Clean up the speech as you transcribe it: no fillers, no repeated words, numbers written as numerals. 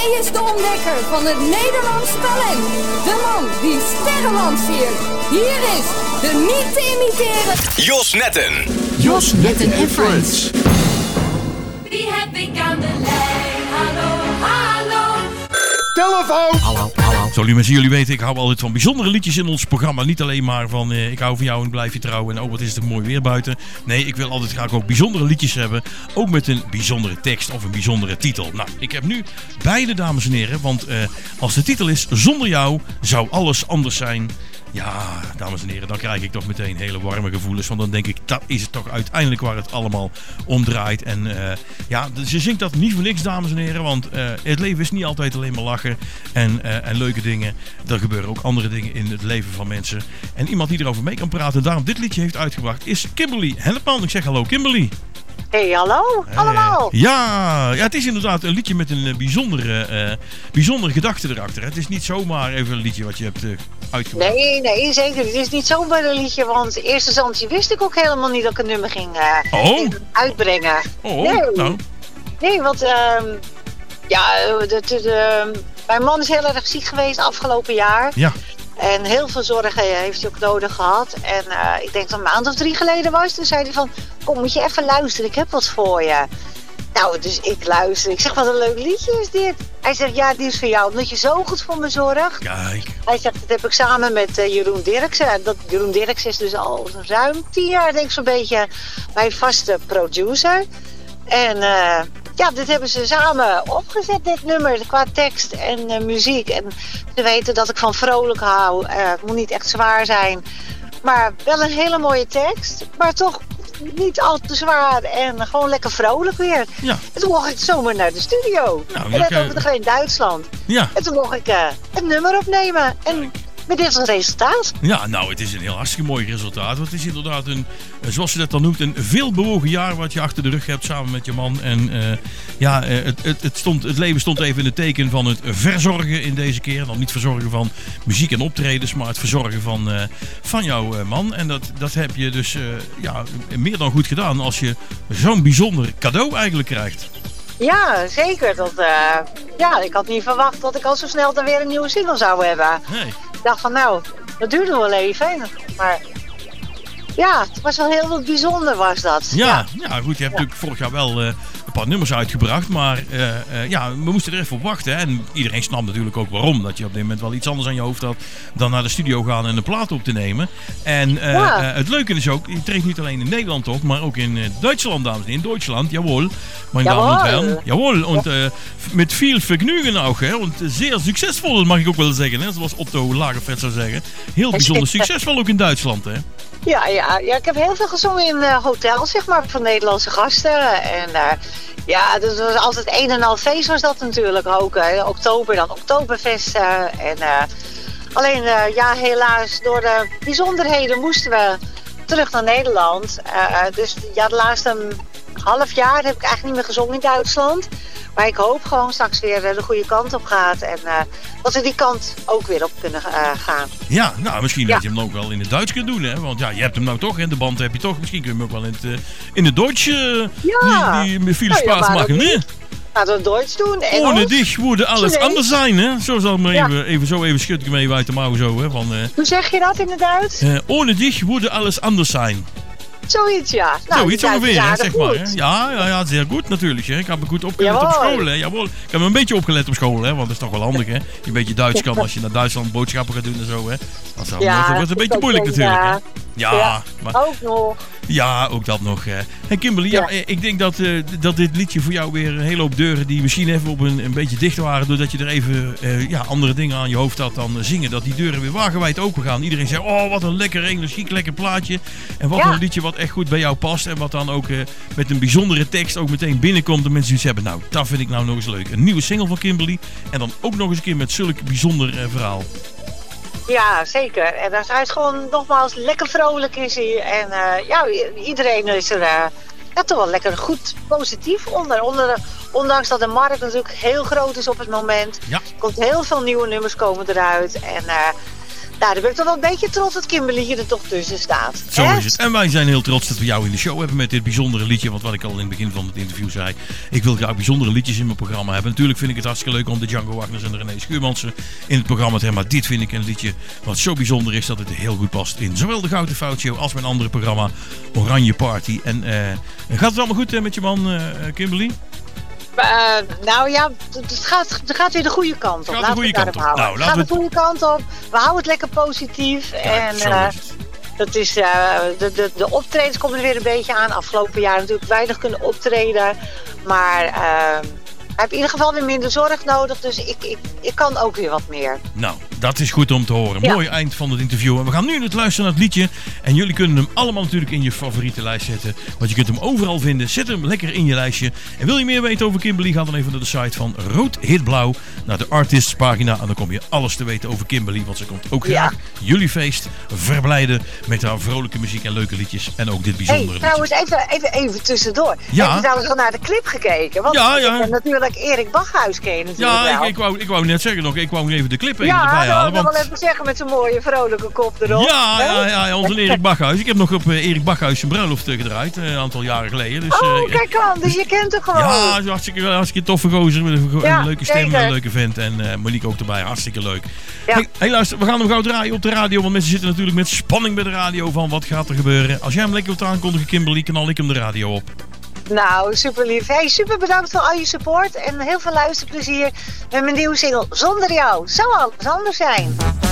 Hij is de ontdekker van het Nederlands talent. De man die sterren lanceert. Hier is de niet te imiteren Jos Netten. Jos Netten en Friends. Wie heb ik aan de lijn? Hallo, hallo. Telefoon! Hallo. Zullen jullie weten, ik hou altijd van bijzondere liedjes in ons programma. Niet alleen maar van ik hou van jou en blijf je trouw en oh wat is het mooi weer buiten. Nee, ik wil altijd graag ook bijzondere liedjes hebben. Ook met een bijzondere tekst of een bijzondere titel. Nou, ik heb nu beide, dames en heren. Want als de titel is Zonder jou zou alles anders zijn. Ja, dames en heren, dan krijg ik toch meteen hele warme gevoelens. Want dan denk ik, dat is het toch uiteindelijk waar het allemaal om draait. En ja, ze zingt dat niet voor niks, dames en heren. Want het leven is niet altijd alleen maar lachen en leuke dingen. Er gebeuren ook andere dingen in het leven van mensen. En iemand die erover mee kan praten en daarom dit liedje heeft uitgebracht is Kimberly Helpman. Ik zeg hallo Kimberly. Hey, hallo allemaal. Ja, het is inderdaad een liedje met een bijzondere gedachte erachter. Het is niet zomaar even een liedje wat je hebt uitgebracht. Nee, zeker. Het is niet zomaar een liedje, want in eerste instantie wist ik ook helemaal niet dat ik een nummer ging uitbrengen. Nee, want mijn man is heel erg ziek geweest afgelopen jaar. Ja. En heel veel zorg heeft hij ook nodig gehad. En ik denk dat een maand of 3 geleden was. Toen zei hij van, kom moet je even luisteren, ik heb wat voor je. Nou, dus ik luister. Ik zeg, wat een leuk liedje is dit. Hij zegt, ja, die is voor jou, omdat je zo goed voor me zorgt. Kijk. Hij zegt, dat heb ik samen met Jeroen Dirksen. En Jeroen Dirksen is dus al ruim 10 jaar, denk ik zo'n beetje, mijn vaste producer. En ja, dit hebben ze samen opgezet, dit nummer, qua tekst en muziek. En ze weten dat ik van vrolijk hou. Het moet niet echt zwaar zijn. Maar wel een hele mooie tekst. Maar toch niet al te zwaar en gewoon lekker vrolijk weer. Ja. En toen mocht ik zomaar naar de studio. Nou, en dat overigens in Duitsland. Ja. En toen mocht ik een nummer opnemen. En met dit is het resultaat. Ja, nou, het is een heel hartstikke mooi resultaat. Want het is inderdaad een, zoals je dat dan noemt, een veelbewogen jaar wat je achter de rug hebt samen met je man. En het leven stond even in het teken van het verzorgen in deze keer. Dan niet verzorgen van muziek en optredens, maar het verzorgen van jouw man. En dat heb je dus meer dan goed gedaan als je zo'n bijzonder cadeau eigenlijk krijgt. Ja, zeker. Ik had niet verwacht dat ik al zo snel dan weer een nieuwe single zou hebben. Nee. Ik dacht van nou, dat duurde wel even. Maar ja, het was wel heel wat bijzonder was dat. Ja, goed. Je hebt natuurlijk vorig jaar wel een paar nummers uitgebracht. Maar we moesten er even op wachten. Hè? En iedereen snapt natuurlijk ook waarom. Dat je op dit moment wel iets anders aan je hoofd had dan naar de studio gaan en een plaat op te nemen. En het leuke is ook, je treedt niet alleen in Nederland op, maar ook in Duitsland, dames en heren. In Duitsland, jawohl. Meine Damen und Herren. Jawohl. Und met veel vergnügen ook. Hè? Und zeer succesvol, mag ik ook wel zeggen. Hè? Zoals Otto Lagerfeld zou zeggen. Heel bijzonder succesvol ook in Duitsland, hè? Ja, ik heb heel veel gezongen in hotels, zeg maar, van Nederlandse gasten. En dat was altijd een en al feest was dat natuurlijk ook. Oktober, dan Oktoberfest. Alleen, helaas, door de bijzonderheden moesten we terug naar Nederland. Dus de laatste half jaar heb ik eigenlijk niet meer gezongen in Duitsland. Maar ik hoop gewoon straks weer de goede kant op gaat. En dat we die kant ook weer op kunnen gaan. Ja, nou misschien dat je hem ook wel in het Duits kunt doen. Hè? Want ja, je hebt hem nou toch en de band heb je toch. Misschien kun je hem ook wel in het Duits die veel Spaß maken. Hè? Laten we het Duits doen. Ohne dich würde alles anders zijn. Hè? Zo zal ik maar even schud ik hem even uit de mouw. Zo, hè? Hoe zeg je dat in het Duits? Ohne dich würde alles anders zijn. Zoiets, ja. Nou, zoiets ongeveer, zeg maar. Hè? Ja, zeer goed natuurlijk. Hè? Ik heb me goed opgelet op school. Hè? Jawel. Ik heb me een beetje opgelet op school, hè? Want dat is toch wel handig. Hè? Je een beetje Duits kan als je naar Duitsland boodschappen gaat doen en zo. Hè? Dat wordt een beetje moeilijk natuurlijk. Hè? Ja, maar ook nog. Ja, ook dat nog. Hey Kimberly, ik denk dat dit liedje voor jou weer een hele hoop deuren die misschien even op een beetje dicht waren, doordat je er even andere dingen aan je hoofd had dan zingen, dat die deuren weer wagenwijd open gaan. Iedereen zegt, oh wat een lekker energiek, lekker plaatje. En wat een liedje wat echt goed bij jou past en wat dan ook met een bijzondere tekst ook meteen binnenkomt en mensen iets hebben. Nou, dat vind ik nou nog eens leuk. Een nieuwe single van Kimberly en dan ook nog eens een keer met zulk bijzonder verhaal. Ja, zeker. En dat is gewoon nogmaals lekker vrolijk is hij. En iedereen is er toch wel lekker goed positief ondanks dat de markt natuurlijk heel groot is op het moment. Ja. Er komt heel veel nieuwe nummers komen eruit. En Nou, dan ben ik toch wel een beetje trots dat Kimberly hier er toch tussen staat. Zo is het. En wij zijn heel trots dat we jou in de show hebben met dit bijzondere liedje. Want wat ik al in het begin van het interview zei, ik wil graag bijzondere liedjes in mijn programma hebben. Natuurlijk vind ik het hartstikke leuk om de Django Wagners en de René Schuurmansen in het programma te hebben. Maar dit vind ik een liedje wat zo bijzonder is dat het heel goed past in zowel de Gouden Fout Show als mijn andere programma Oranje Party. En gaat het allemaal goed met je man Kimberly? Nou ja, het gaat weer de goede kant op. Gaat de goede kant op. Nou, gaat de goede kant op. We houden het lekker positief. Kijk, en dat is, de optredens komen er weer een beetje aan. Afgelopen jaar natuurlijk weinig kunnen optreden. Maar hij heeft in ieder geval weer minder zorg nodig. Dus ik kan ook weer wat meer. Nou, dat is goed om te horen. Ja. Mooi eind van het interview. En we gaan nu het luisteren naar het liedje. En jullie kunnen hem allemaal natuurlijk in je favoriete lijst zetten. Want je kunt hem overal vinden. Zet hem lekker in je lijstje. En wil je meer weten over Kimberly? Ga dan even naar de site van Rood Hit Blauw. Naar de artists pagina. En dan kom je alles te weten over Kimberly. Want ze komt ook graag jullie feest verblijden. Met haar vrolijke muziek en leuke liedjes. En ook dit bijzondere liedje. Trouwens, even tussendoor. Ja. Heb je trouwens al naar de clip gekeken? Want ik heb natuurlijk Erik Bachhuis kennen. Ja, ik wou net zeggen nog. Ik wou even de clip even erbij halen. Ik wil wel even zeggen met zo'n mooie vrolijke kop erop. Ja, onze Erik Bachhuis. Ik heb nog op Erik Bachhuis zijn bruiloft gedraaid. Een aantal jaren geleden. Dus, kijk aan. Dus je kent hem gewoon. Ja, hartstikke toffe gozer. Met een leuke stem, een leuke vent. En Monique ook erbij. Hartstikke leuk. Ja. Hey, luister, we gaan hem gauw draaien op de radio. Want mensen zitten natuurlijk met spanning bij de radio van wat gaat er gebeuren. Als jij hem lekker wilt aankondigen, Kimberly, knal ik hem de radio op. Nou, super lief. Hey, super bedankt voor al je support en heel veel luisterplezier met mijn nieuwe single Zonder Jou. Zou alles anders zijn.